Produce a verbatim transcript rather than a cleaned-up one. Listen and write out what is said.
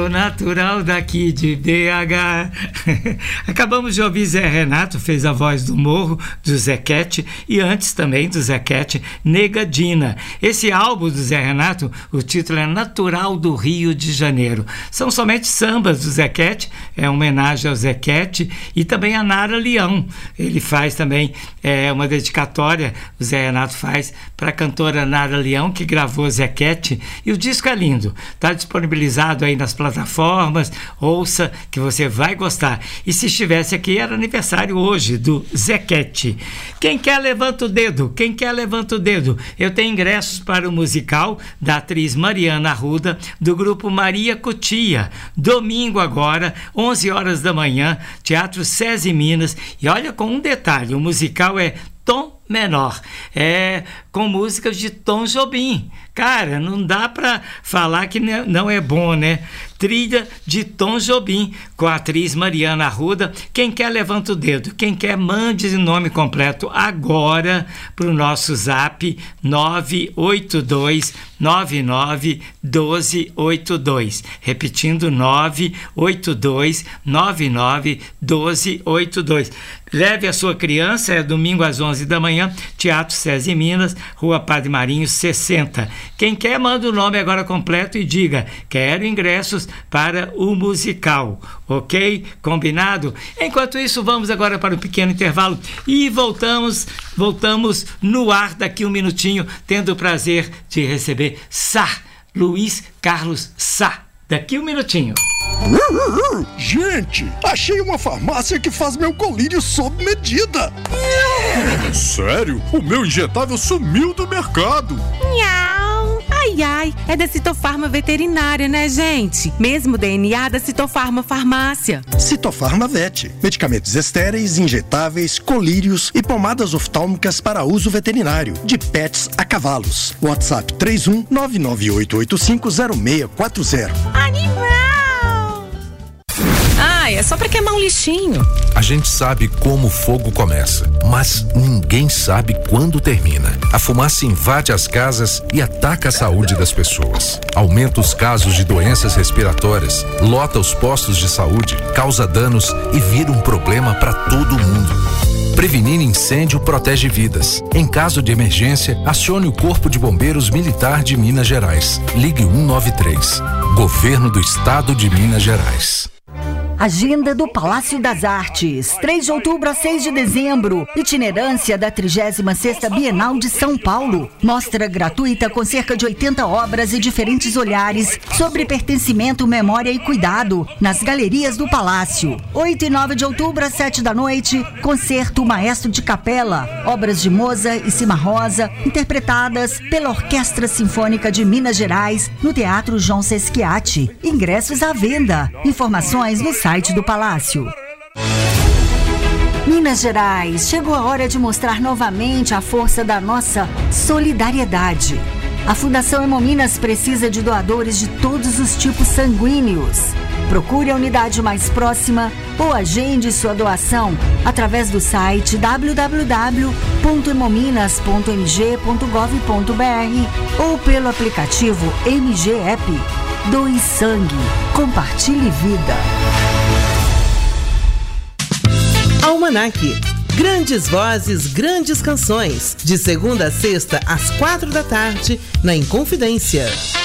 Natural daqui de B H. Acabamos de ouvir Zé Renato, fez a voz do Morro, do Zequete, e antes também do Zequete, Negadina. Esse álbum do Zé Renato, o título é Natural do Rio de Janeiro. São somente sambas do Zequete, é uma homenagem ao Zequete e também a Nara Leão. Ele faz também é, uma dedicatória, o Zé Renato faz para a cantora Nara Leão, que gravou Zequete, e o disco é lindo, está disponibilizado aí nas plataformas plataformas, ouça que você vai gostar. E se estivesse aqui, era aniversário hoje do Zequete. Quem quer, levanta o dedo. Quem quer, levanta o dedo. Eu tenho ingressos para o musical da atriz Mariana Arruda, do grupo Maria Cutia. Domingo agora, onze horas da manhã, Teatro SESI Minas. E olha, com um detalhe, o musical é Tom Menor, é com músicas de Tom Jobim. Cara, não dá para falar que não é bom, né? Trilha de Tom Jobim, com a atriz Mariana Arruda. Quem quer, levanta o dedo. Quem quer, mande o nome completo agora para o nosso zap nove oito dois nove nove um dois oito dois. Repetindo, nove oito dois nove nove um dois oito dois. Leve a sua criança, é domingo às onze da manhã, Teatro SESI Minas, Rua Padre Marinho, sessenta. Quem quer, manda o nome agora completo e diga: quero ingressos para o musical, ok? Combinado? Enquanto isso, vamos agora para um pequeno intervalo e voltamos, voltamos no ar daqui um minutinho, tendo o prazer de receber Sá, Luiz Carlos Sá. Daqui um minutinho. Gente, achei uma farmácia que faz meu colírio sob medida. Sério? O meu injetável sumiu do mercado. Nhau. Ai, ai, é da Citofarma Veterinária, né, gente? Mesmo D N A da Citofarma Farmácia. Citofarma Vet. Medicamentos estéreis, injetáveis, colírios e pomadas oftálmicas para uso veterinário. De pets a cavalos. WhatsApp três um nove nove oito oito cinco zero seis quatro zero. Animal! Ah, é só pra queimar um lixinho. A gente sabe como o fogo começa, mas ninguém sabe quando termina. A fumaça invade as casas e ataca a saúde das pessoas. Aumenta os casos de doenças respiratórias, lota os postos de saúde, causa danos e vira um problema para todo mundo. Prevenir incêndio protege vidas. Em caso de emergência, acione o Corpo de Bombeiros Militar de Minas Gerais. Ligue um nove três. Governo do Estado de Minas Gerais. Agenda do Palácio das Artes, três de outubro a seis de dezembro, itinerância da trigésima sexta Bienal de São Paulo, mostra gratuita com cerca de oitenta obras e diferentes olhares sobre pertencimento, memória e cuidado, nas galerias do Palácio. oito e nove de outubro às sete da noite, concerto Maestro de Capela, obras de Mozart e Cimarosa, interpretadas pela Orquestra Sinfônica de Minas Gerais, no Teatro João Sesquiati. Ingressos à venda. Informações no site do Palácio. Minas Gerais, chegou a hora de mostrar novamente a força da nossa solidariedade. A Fundação Hemominas precisa de doadores de todos os tipos sanguíneos. Procure a unidade mais próxima ou agende sua doação através do site w w w ponto hemominas ponto m g ponto gov ponto b r ou pelo aplicativo M G App. Doe sangue, compartilhe vida. Almanac. Grandes vozes, grandes canções. De segunda a sexta, às quatro da tarde, na Inconfidência.